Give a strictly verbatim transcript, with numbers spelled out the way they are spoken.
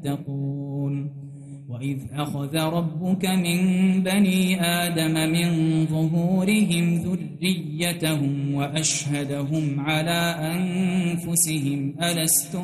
تتقون وإذ أخذ ربك من بني آدم من ظهورهم ذريتهم وأشهدهم على أنفسهم ألست